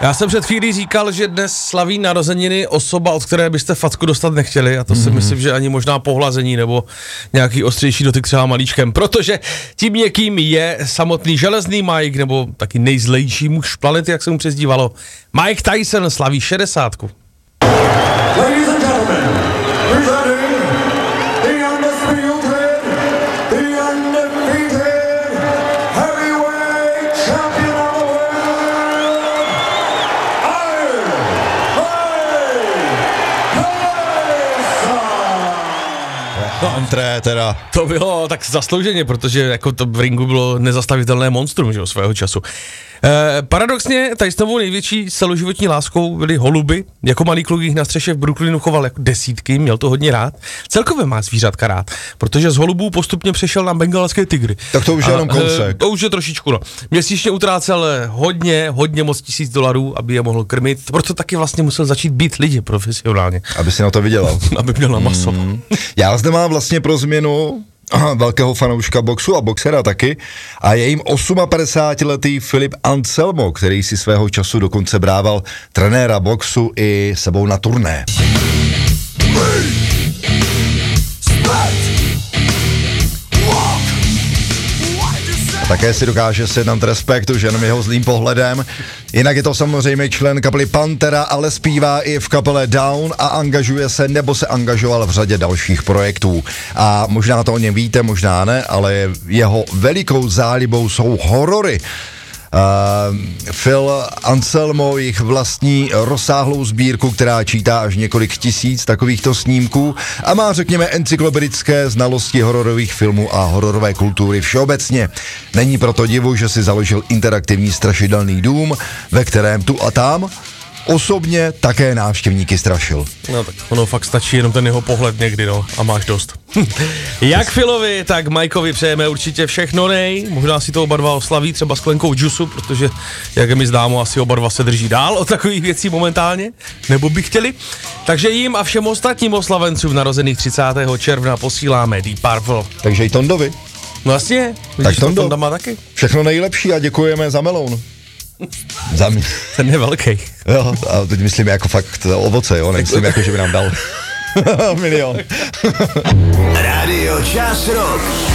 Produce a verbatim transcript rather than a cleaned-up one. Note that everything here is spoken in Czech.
Já jsem před chvílí říkal, že dnes slaví narozeniny osoba, od které byste facku dostat nechtěli, a to si mm. myslím, že ani možná pohlazení nebo nějaký ostřejší dotyk třeba malíčkem, protože tím někým je samotný železný Mike, nebo taky nejzlejší muž planety, jak se mu přezdívalo. Mike Tyson slaví šedesátku. Ladies and gentlemen, presenting the undisputed, the undefeated heavyweight champion of the world, Iron No, antré teda. To bylo tak zaslouženě, protože jako to v ringu bylo nezastavitelné monstrum, že jo, svého času. E, paradoxně, Tysonovou největší celoživotní láskou byly holuby. Jako malý kluk jich na střeše v Brooklynu choval jako desítky, měl to hodně rád. Celkově má zvířatka rád, protože z holubů postupně přešel na bengalské tygry. Tak to už je jenom kousek. E, to už je trošičku, no. Měsíčně utrácel hodně, hodně moc tisíc dolarů, aby je mohl krmit. Proto taky vlastně musel začít být lidi profesionálně. Aby si na to vydělal. Aby měl na maso. Mm. Já zde mám vlastně pro změnu aha, velkého fanouška boxu a boxera taky a je jim osmapadesátiletý Filip Anselmo, který si svého času dokonce brával trenéra boxu i sebou na turné. A také si dokáže sjednat respekt už jenom jeho zlým pohledem. Jinak je to samozřejmě člen kapely Pantera, ale zpívá i v kapele Down a angažuje se nebo se angažoval v řadě dalších projektů. A možná to o něm víte, možná ne, ale jeho velikou zálibou jsou horory. Uh, Phil Anselmo jich vlastní rozsáhlou sbírku, která čítá až několik tisíc takovýchto snímků a má, řekněme, encyklopedické znalosti hororových filmů a hororové kultury všeobecně. Není proto divu, že si založil interaktivní strašidelný dům, ve kterém tu a tam osobně také návštěvníky strašil. No tak ono fakt stačí jenom ten jeho pohled někdy, no, a máš dost. Jak Philovi, tak Mikeovi přejeme určitě všechno nej, možná si to oba dva oslaví třeba sklenkou džusu, protože, jak je mi zdámo, asi oba dva se drží dál od takových věcí momentálně, nebo by chtěli. Takže jim a všem ostatním oslavencům narozených třicátého června posíláme Deep Purple. Takže i Tondovi. No jasně, vidíš, tak Tonda má taky. Všechno nejlepší a děkujeme za meloun. Za mě. Ten je velký. Jo, a teď myslím jako fakt ovoce, jo, nemyslím jako, že by nám dal milion. Radio Čas Rock.